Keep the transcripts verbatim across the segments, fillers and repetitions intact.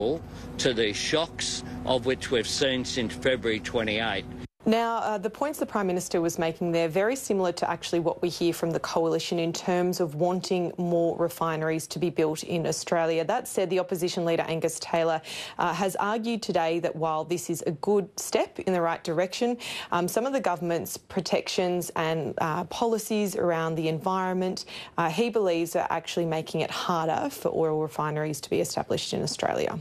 to the shocks of which we've seen since February twenty-eighth. Now, uh, the points the Prime Minister was making there very similar to actually what we hear from the Coalition in terms of wanting more refineries to be built in Australia. That said, the opposition leader Angus Taylor uh, has argued today that while this is a good step in the right direction, um, some of the government's protections and uh, policies around the environment, uh, he believes are actually making it harder for oil refineries to be established in Australia.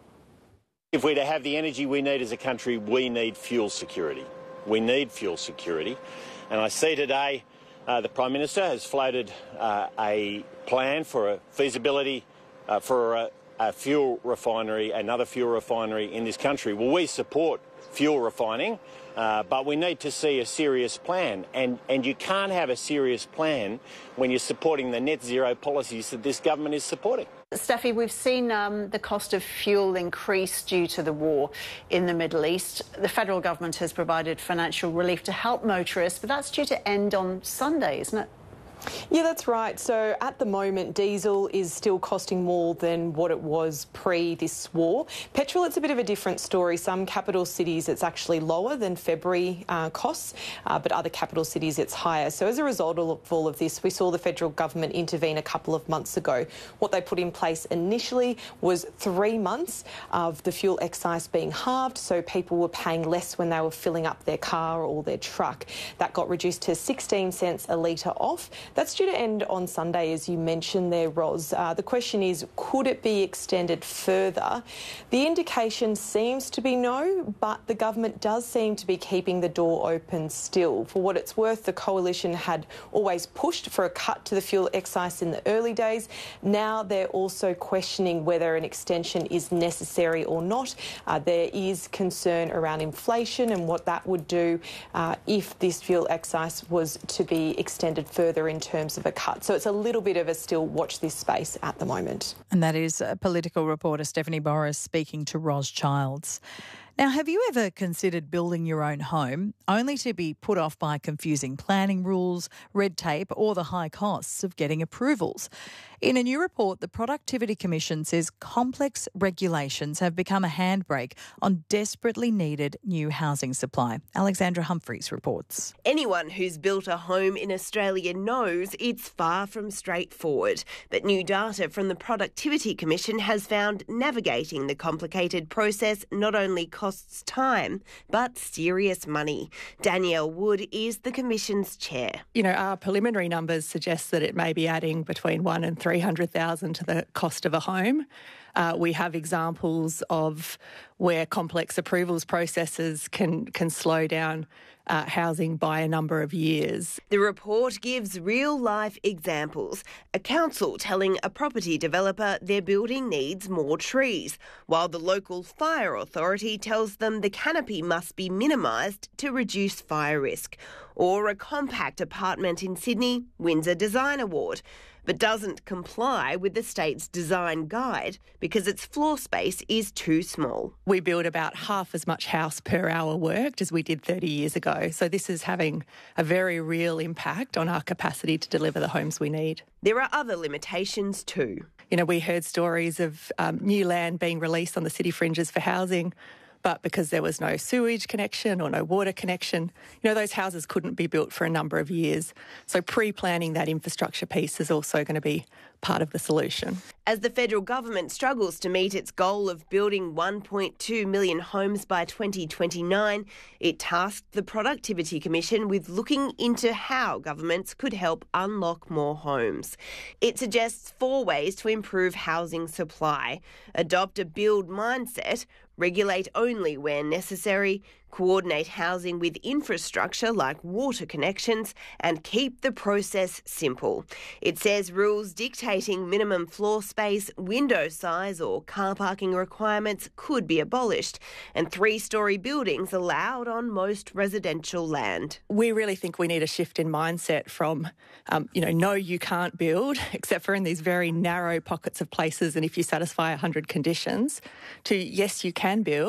If we're to have the energy we need as a country, we need fuel security. We need fuel security. And I see today uh, the Prime Minister has floated uh, a plan for a feasibility uh, for a, a fuel refinery, another fuel refinery in this country. Well, we support fuel refining, uh, but we need to see a serious plan. And, and you can't have a serious plan when you're supporting the net zero policies that this government is supporting. Steffi, we've seen um, the cost of fuel increase due to the war in the Middle East. The federal government has provided financial relief to help motorists, but that's due to end on Sunday, isn't it? Yeah, that's right. So at the moment, diesel is still costing more than what it was pre this war. Petrol, it's a bit of a different story. Some capital cities, it's actually lower than February uh, costs, uh, but other capital cities, it's higher. So as a result of all of this, we saw the federal government intervene a couple of months ago. What they put in place initially was three months of the fuel excise being halved, so people were paying less when they were filling up their car or their truck. That got reduced to sixteen cents a litre off. That's due to end on Sunday, as you mentioned there, Ros. Uh, the question is, could it be extended further? The indication seems to be no, but the government does seem to be keeping the door open still. For what it's worth, the Coalition had always pushed for a cut to the fuel excise in the early days. Now they're also questioning whether an extension is necessary or not. Uh, there is concern around inflation and what that would do uh, if this fuel excise was to be extended further in terms of a cut. So it's a little bit of a still watch this space at the moment. And that is uh, political reporter Stephanie Boris speaking to Ros Childs. Now, have you ever considered building your own home only to be put off by confusing planning rules, red tape or the high costs of getting approvals? In a new report, the Productivity Commission says complex regulations have become a handbrake on desperately needed new housing supply. Alexandra Humphreys reports. Anyone who's built a home in Australia knows it's far from straightforward. But new data from the Productivity Commission has found navigating the complicated process not only costs time, but serious money. Danielle Wood is the Commission's chair. You know, our preliminary numbers suggest that it may be adding between one and three hundred thousand to the cost of a home. Uh, we have examples of where complex approvals processes can can slow down uh, housing by a number of years. The report gives real-life examples. A council telling a property developer their building needs more trees, while the local fire authority tells them the canopy must be minimised to reduce fire risk. Or a compact apartment in Sydney wins a design award, but doesn't comply with the state's design guide because its floor space is too small. We build about half as much house per hour worked as we did thirty years ago. So this is having a very real impact on our capacity to deliver the homes we need. There are other limitations too. You know, we heard stories of um, new land being released on the city fringes for housing, but because there was no sewage connection or no water connection, you know, those houses couldn't be built for a number of years. So pre-planning that infrastructure piece is also going to be part of the solution. As the federal government struggles to meet its goal of building one point two million homes by twenty twenty-nine, it tasked the Productivity Commission with looking into how governments could help unlock more homes. It suggests four ways to improve housing supply: adopt a build mindset, regulate only where necessary, coordinate housing with infrastructure like water connections, and keep the process simple. It says rules dictating minimum floor space, window size or car parking requirements could be abolished, and three-storey buildings allowed on most residential land. We really think we need a shift in mindset from, um, you know, no, you can't build, except for in these very narrow pockets of places and if you satisfy one hundred conditions, to yes, you can build,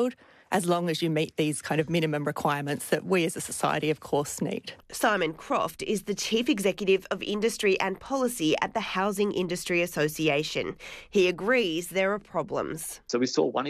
as long as you meet these kind of minimum requirements that we as a society, of course, need. Simon Croft is the Chief Executive of Industry and Policy at the Housing Industry Association. He agrees there are problems. So we saw one